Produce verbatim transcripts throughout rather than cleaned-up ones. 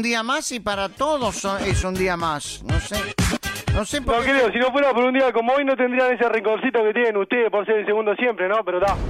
un día más y para todos son- es un día más. No sé. No sé por No qué. creo, si no fuera por un día como hoy no tendrían ese rencorcito que tienen ustedes por ser el segundo siempre, ¿no? Pero está.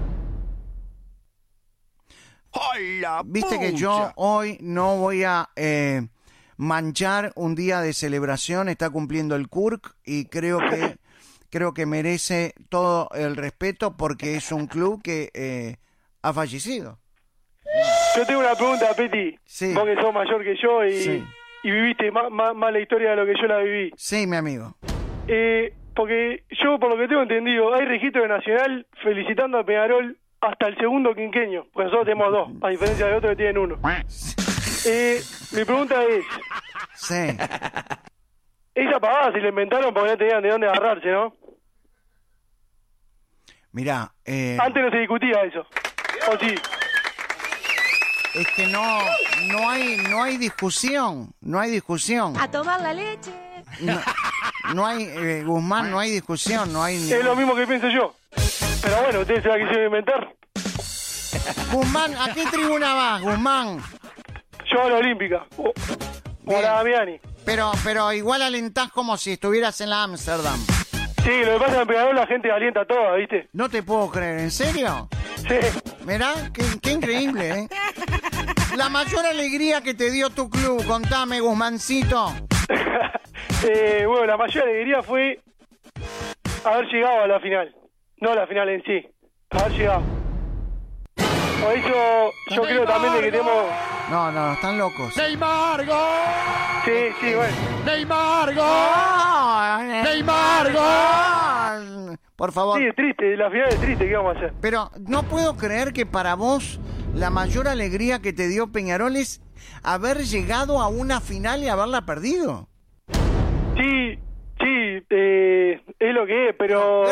¡Hola, Viste que yo hoy no voy a eh, manchar un día de celebración. Está cumpliendo el Kurk y creo que creo que merece todo el respeto porque es un club que eh, ha fallecido. Yo tengo una pregunta, Peti. Sí. Vos que sos mayor que yo y, Sí. y viviste más, más, más la historia de lo que yo la viví. Sí, mi amigo. Eh, porque yo, por lo que tengo entendido, hay registro de Nacional felicitando a Peñarol hasta el segundo quinquenio, porque nosotros tenemos dos, a diferencia de otros que tienen uno. Eh, mi pregunta es, Sí. esa pavada se la inventaron porque no tenían de dónde agarrarse, ¿no? Mirá, eh, Antes no se discutía eso. ¿O sí? es que no no hay no hay discusión, no hay discusión. A tomar la leche. No, no hay eh, Guzmán, no hay discusión, no hay. Es lo mismo que pienso yo. Pero bueno, ustedes se la quisieron inventar. Guzmán, ¿a qué tribuna vas, Guzmán? Yo a la Olímpica. O, o Bien. a la Damiani. Pero pero igual alentás como si estuvieras en la Ámsterdam. Sí, lo que pasa es que en Peñarol la gente alienta toda, ¿viste? No te puedo creer, ¿en serio? Sí. Mirá, qué, qué increíble, ¿eh? La mayor alegría que te dio tu club, contame, Guzmancito. eh, bueno, la mayor alegría fue haber llegado a la final. No la final en sí, haber llegado. Por eso yo creo también de que tenemos... No, no, están locos. ¡Neymar, gol! Sí, sí, bueno. ¡Neymar, gol! ¡Oh! ¡Neymar, gol! Por favor. Sí, es triste, la final es triste, ¿qué vamos a hacer? Pero no puedo creer que para vos la mayor alegría que te dio Peñarol es haber llegado a una final y haberla perdido. Sí, sí, eh, es lo que es, pero...